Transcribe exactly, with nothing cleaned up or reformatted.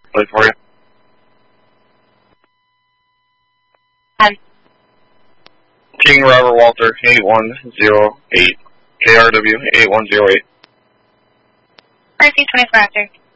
Play for you. Um, King Robert Walter, eight one zero eight. K R W, eight one zero eight. R C twenty-four after.